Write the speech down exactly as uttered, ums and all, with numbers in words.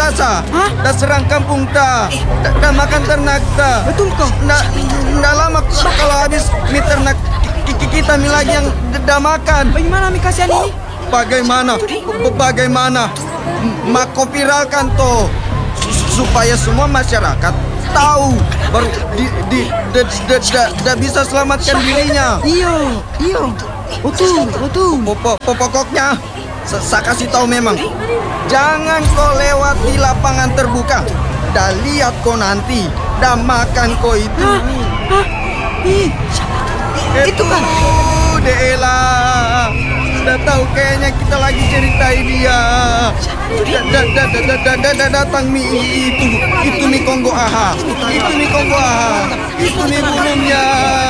raksasa. Hah? Dah serang kampung ta. Dah, dah makan ternak ta. Betul kau? Nggak, nggak lama kalau habis mie ternak ki- ki- kita mie lagi yang d- dah makan. Bagaimana mi kasihan ini? Bagaimana? B- Bagaimana? M- Mako viralkan toh S- supaya semua masyarakat tahu baru di di da- da- da- da bisa selamatkan dirinya. Iyo, iyo. Betul, betul. Pokok pokoknya sa- saya kasih tahu memang jangan kau lewati lapangan terbuka. Dah lihat kau nanti dah makan kau itu. Hah? Hah? Ih, itu kan. Dela. Sudah tahu kayaknya kita lagi ceritain dia. Da- da- da- da- da- da- da- da- Datang mi itu. Itu mi Kongo aha. Itu mi Kongo aha. Itu mi burungnya.